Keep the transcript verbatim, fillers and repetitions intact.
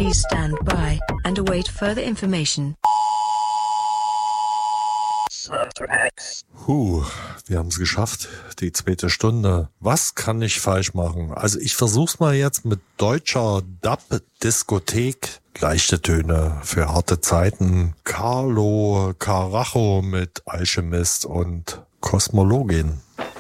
Please stand by and await further information. Huh, wir haben es geschafft, die zweite Stunde. Was kann ich falsch machen? Also ich versuch's mal jetzt mit deutscher Dub-Diskothek. Leichte Töne für harte Zeiten. Carlo Carajo mit Alchemist und Kosmologin.